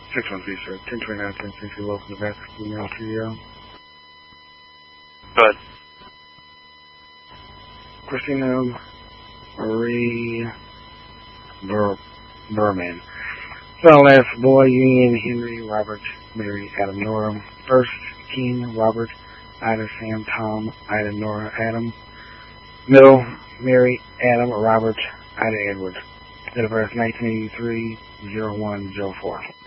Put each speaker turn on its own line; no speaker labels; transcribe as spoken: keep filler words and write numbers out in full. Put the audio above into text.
six one three, sir. ten twenty-nine, ten sixty, local Nebraska, email studio.
Go ahead.
Christina Marie Bur Berman. Son, last boy, Union, Henry, Robert, Mary, Adam, Nora. First, King, Robert, Ida, Sam, Tom, Ida, Nora, Adam. Middle, Mary, Adam, Robert, Ida, Edward. Date of birth, nineteen eighty-three, oh one oh four.